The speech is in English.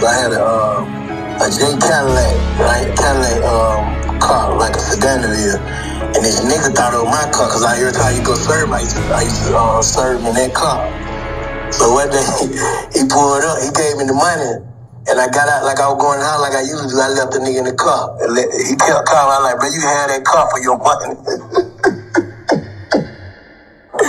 I had a J Cadillac, right? Cadillac car, like a sedan of it. And this nigga thought it was my car, cause every time you go serve, I used to serve in that car. So one day, he pulled up, he gave me the money, and I got out like I was going out like I usually do. I left the nigga in the car. And he kept calling, I was like, bro, you had that car for your money.